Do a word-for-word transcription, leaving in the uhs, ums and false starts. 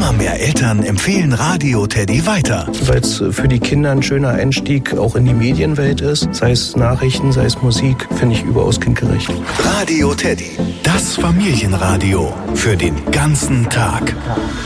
Immer mehr Eltern empfehlen Radio Teddy weiter. Weil es für die Kinder ein schöner Einstieg auch in die Medienwelt ist. Sei es Nachrichten, sei es Musik, finde ich überaus kindgerecht. Radio Teddy, das Familienradio für den ganzen Tag.